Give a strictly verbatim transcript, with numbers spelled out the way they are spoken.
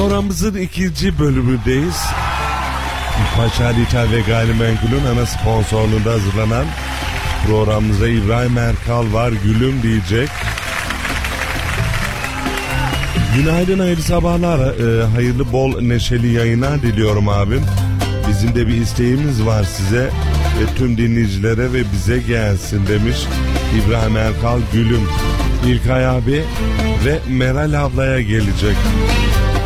Programımızın ikinci bölümündeyiz. Paşa Liçer ve Gayrimenkul'ün ana sponsorluğunda hazırlanan programımızda İbrahim Erkal var, gülüm diyecek. Günaydın, hayırlı sabahlar, e, hayırlı bol neşeli yayınlar diliyorum abim. Bizim de bir isteğimiz var size ve tüm dinleyicilere ve bize gelsin demiş İbrahim Erkal, gülüm. İlkay abi ve Meral ablaya gelecek.